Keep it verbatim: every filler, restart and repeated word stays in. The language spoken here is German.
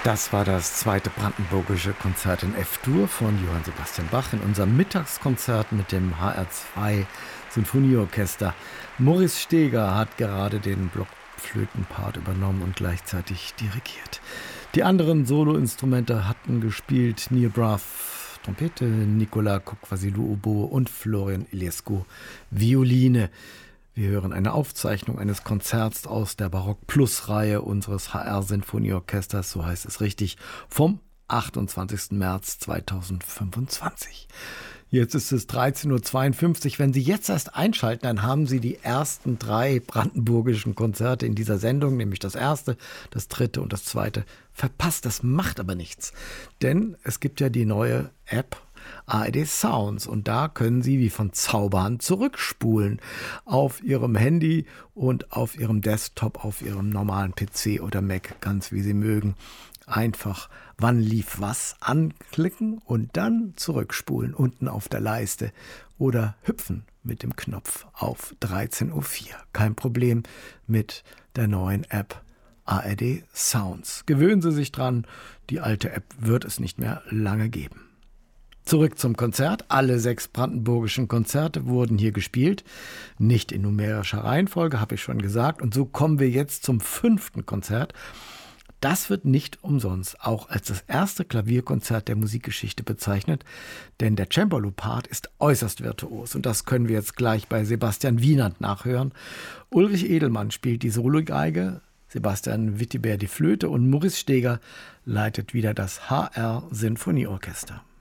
Das war das zweite brandenburgische Konzert in F-Dur von Johann Sebastian Bach in unserem Mittagskonzert mit dem H R zwei Sinfonieorchester. Moritz Steger hat gerade den Blockflötenpart übernommen und gleichzeitig dirigiert. Die anderen Soloinstrumente hatten gespielt Neil Bruff, Trompete, Nicola Coq-Vasilou, Oboe und Florian Iliescu, Violine. Wir hören eine Aufzeichnung eines Konzerts aus der Barock-Plus-Reihe unseres H R-Sinfonieorchesters, so heißt es richtig, vom achtundzwanzigsten März zweitausendfünfundzwanzig. Jetzt ist es dreizehn Uhr zweiundfünfzig. Wenn Sie jetzt erst einschalten, dann haben Sie die ersten drei brandenburgischen Konzerte in dieser Sendung, nämlich das erste, das dritte und das zweite, verpasst. Das macht aber nichts, denn es gibt ja die neue App A R D Sounds und da können Sie wie von Zauberhand zurückspulen auf Ihrem Handy und auf Ihrem Desktop, auf Ihrem normalen P C oder Mac, ganz wie Sie mögen. Einfach wann lief was anklicken und dann zurückspulen unten auf der Leiste oder hüpfen mit dem Knopf auf dreizehn Uhr vier. Kein Problem mit der neuen App A R D Sounds. Gewöhnen Sie sich dran, die alte App wird es nicht mehr lange geben. Zurück zum Konzert. Alle sechs brandenburgischen Konzerte wurden hier gespielt. Nicht in numerischer Reihenfolge, habe ich schon gesagt. Und so kommen wir jetzt zum fünften Konzert. Das wird nicht umsonst auch als das erste Klavierkonzert der Musikgeschichte bezeichnet, denn der Cembalo-Part ist äußerst virtuos und das können wir jetzt gleich bei Sebastian Wienand nachhören. Ulrich Edelmann spielt die Sologeige, Sebastian Wittibert die Flöte und Moritz Steger leitet wieder das H R-Sinfonieorchester.